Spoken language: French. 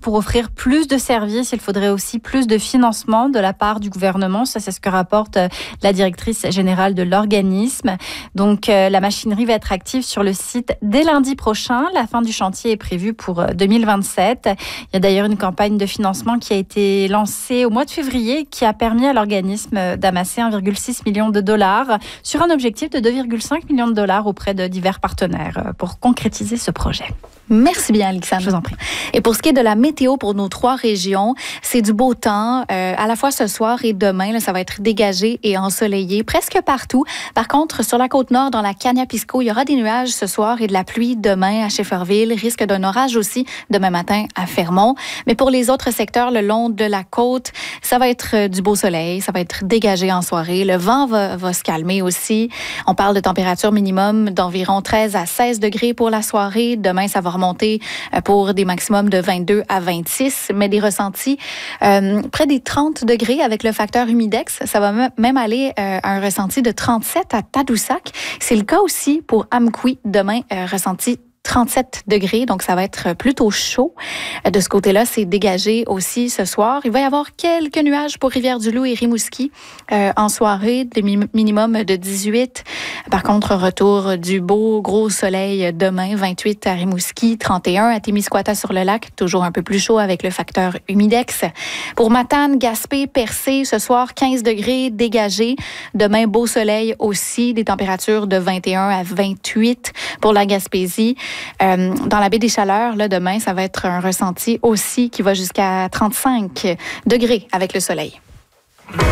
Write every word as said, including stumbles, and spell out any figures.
pour offrir plus de services. Il faudrait aussi plus de financement de la part du gouvernement. Ça, c'est ce que rapporte la directrice générale de l'organisme. Donc, euh, la machinerie va être active sur le site dès lundi prochain. La fin du chantier est prévue pour deux mille vingt-sept. Il y a d'ailleurs une campagne de financement qui a été lancée au mois de février qui a permis à l'organisme d'amasser un virgule six million de dollars sur un objectif de deux virgule cinq millions de dollars auprès de divers partenaires pour concrétiser ce projet. Merci bien, Alexandre. Je vous en prie. Et pour ce qui est de la météo pour nos trois régions, c'est du beau temps. Euh, à la fois ce soir et demain, là, ça va être dégagé et ensoleillé presque partout. Par contre, sur la côte nord, dans la Cagna-Pisco, il y aura des nuages ce soir et de la pluie demain à Shefferville. Risque d'un orage aussi demain matin à Fermont. Mais pour les autres secteurs le long de la côte, ça va être du beau soleil. Ça va être dégagé en soirée. Le vent va, va se calmer aussi. On parle de température minimum d'environ treize à seize degrés pour la soirée. Demain, ça va remonter pour des maximums de vingt-deux à vingt-six, mais des ressentis euh, près des trente degrés avec le facteur humidex. Ça va même aller euh, à un ressenti de trente-sept à Tadoussac. C'est le cas aussi pour Amqui. Demain, euh, ressenti trente-sept degrés, donc ça va être plutôt chaud. De ce côté-là, c'est dégagé aussi ce soir. Il va y avoir quelques nuages pour Rivière-du-Loup et Rimouski euh, en soirée, des mi- minimums de dix-huit. Par contre, retour du beau gros soleil demain, vingt-huit à Rimouski, trente et un à Témiscouata-sur-le-Lac, toujours un peu plus chaud avec le facteur humidex. Pour Matane, Gaspé, Percé, ce soir, quinze degrés dégagé. Demain, beau soleil aussi, des températures de vingt et un à vingt-huit pour la Gaspésie. Euh, dans la baie des Chaleurs, là, demain, ça va être un ressenti aussi qui va jusqu'à trente-cinq degrés avec le soleil.